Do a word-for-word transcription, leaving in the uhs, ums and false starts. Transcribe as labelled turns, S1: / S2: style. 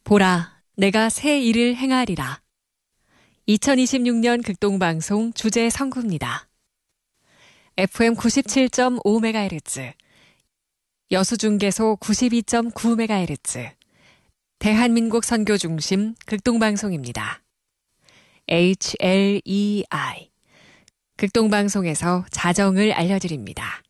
S1: 보라, 내가 새 일을 행하리라. 이천이십육 년 극동방송 주제 선구입니다. 에프엠 구십칠 점 오 메가헤르츠, 여수중계소 구십이 점 구 메가헤르츠, 대한민국 선교중심 극동방송입니다. 에이치 엘 이 아이, 극동방송에서 자정을 알려드립니다.